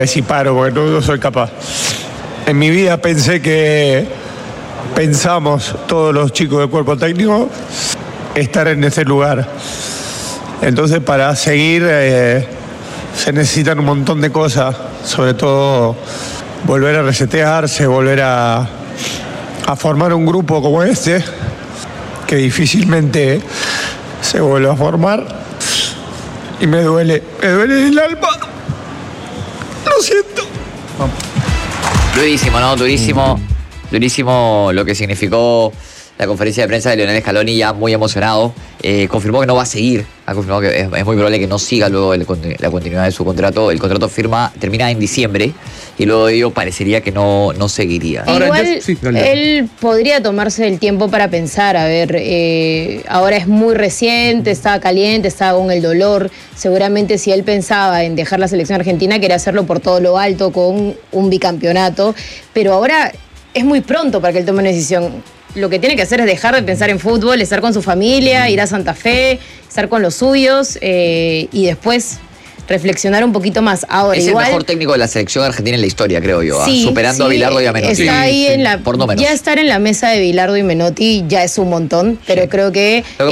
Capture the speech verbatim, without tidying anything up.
Si paro, porque no, no soy capaz. En mi vida pensé que pensamos todos los chicos del cuerpo técnico estar en ese lugar. Entonces para seguir eh, se necesitan un montón de cosas, sobre todo volver a resetearse, volver a, a formar un grupo como este, que difícilmente se vuelve a formar. Y me duele, me duele el alma. Lo siento. Durísimo, ¿no? Durísimo. Durísimo lo que significó la conferencia de prensa de Lionel Scaloni, ya muy emocionado. Eh, confirmó que no va a seguir. Ha confirmado que es, es muy probable que no siga luego el, la continuidad de su contrato. El contrato firma termina en diciembre y luego de ello parecería que no, no seguiría. Ahora, igual, ya, sí, él podría tomarse el tiempo para pensar. A ver, eh, ahora es muy reciente, estaba caliente, estaba con el dolor. Seguramente si él pensaba en dejar la selección argentina, quería hacerlo por todo lo alto, con un bicampeonato. Pero ahora es muy pronto para que él tome una decisión. Lo que tiene que hacer es dejar de pensar en fútbol, estar con su familia, ir a Santa Fe, estar con los suyos eh, y después reflexionar un poquito más. Ahora, es igual, el mejor técnico de la selección argentina en la historia, creo yo, sí, ¿eh? superando sí, a Bilardo y a Menotti. Está ahí sí, en la, por no menos. Ya estar en la mesa de Bilardo y Menotti ya es un montón, pero sí. creo que...